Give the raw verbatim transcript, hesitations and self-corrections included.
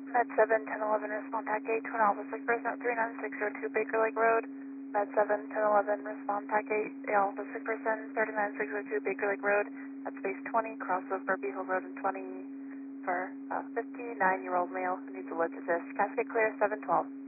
Med seven, ten eleven, respond TAC eight, Twin Alpha six percent, three nine six zero two Baker Lake Road. Med seven, ten eleven, respond TAC eight, Alpha six percent, three nine six zero two Baker Lake Road. At space twenty, crossover Beagle Road and twenty for a fifty-nine-year-old male who needs a lift assist. Cascade clear, seven twelve.